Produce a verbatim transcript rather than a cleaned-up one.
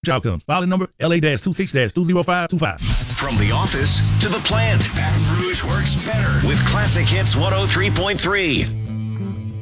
outcomes. Filing number L A two six two zero five two five. From the office to the plant, Baton Rouge works better with Classic Hits one oh three point three.